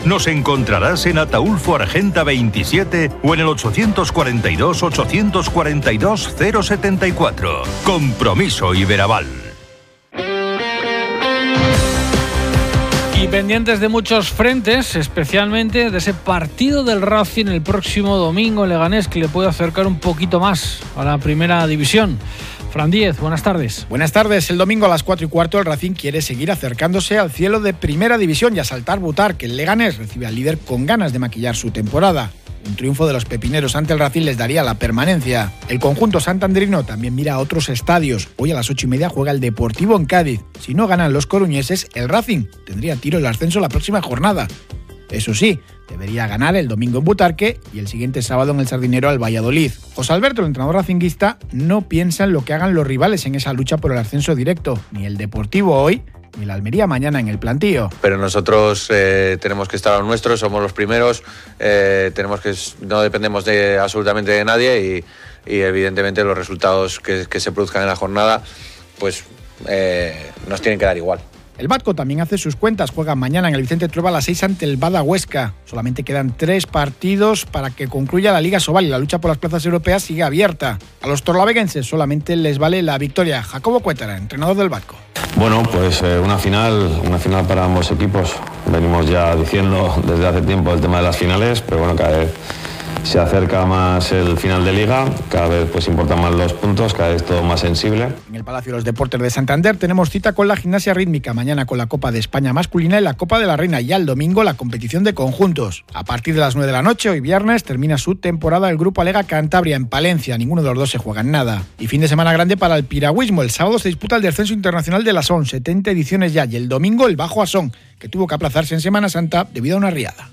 nos encontrarás en Ataulfo Argenta 27 o en el 842-842-074. Compromiso Iberaval. Y pendientes de muchos frentes, especialmente de ese partido del Racing el próximo domingo en Leganés, que le puede acercar un poquito más a la primera división. Fran Díez, buenas tardes. Buenas tardes. El domingo a las 4:15 el Racing quiere seguir acercándose al cielo de primera división y a saltar Butar, que el Leganés recibe al líder con ganas de maquillar su temporada. Un triunfo de los pepineros ante el Racing les daría la permanencia. El conjunto santanderino también mira a otros estadios. Hoy a las 8:30 juega el Deportivo en Cádiz. Si no ganan los coruñeses, el Racing tendría tiro el ascenso la próxima jornada. Eso sí, debería ganar el domingo en Butarque y el siguiente sábado en el Sardinero al Valladolid. José Alberto, el entrenador racinguista, no piensa en lo que hagan los rivales en esa lucha por el ascenso directo, ni el Deportivo hoy, ni el Almería mañana en el plantío. Pero nosotros tenemos que estar a lo nuestro, somos los primeros, no dependemos absolutamente de nadie y evidentemente los resultados que se produzcan en la jornada pues nos tienen que dar igual. El Batco también hace sus cuentas, juega mañana en el Vicente Trueba a las 6 ante el Bada Huesca. Solamente quedan 3 partidos para que concluya la Liga Sobal y la lucha por las plazas europeas sigue abierta. A los torlaveguenses solamente les vale la victoria. Jacobo Cuétara, entrenador del Batco. Bueno, pues una final para ambos equipos. Venimos ya diciendo desde hace tiempo el tema de las finales, pero bueno, cada vez se acerca más el final de Liga, cada vez pues importan más los puntos, cada vez todo más sensible. En el Palacio de los Deportes de Santander tenemos cita con la gimnasia rítmica, mañana con la Copa de España masculina y la Copa de la Reina, y al domingo la competición de conjuntos. A partir de las 9 de la noche, hoy viernes, termina su temporada el Grupo Alega Cantabria en Palencia, ninguno de los dos se juega en nada. Y fin de semana grande para el piragüismo, el sábado se disputa el descenso internacional del Asón, 70 ediciones ya, y el domingo el Bajo Asón, que tuvo que aplazarse en Semana Santa debido a una riada.